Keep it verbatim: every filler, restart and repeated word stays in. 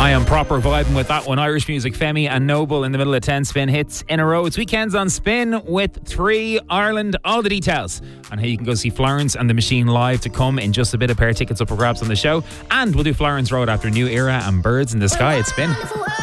I am proper vibing with that one. Irish music, Femi and Noble in the middle of ten Spin hits in a row. It's Weekends on Spin with three Ireland. All the details on how you can go see Florence and the Machine live to come in just a bit. A pair of tickets up for grabs on the show. And we'll do Florence Road after New Era and Birds in the Sky at Spin.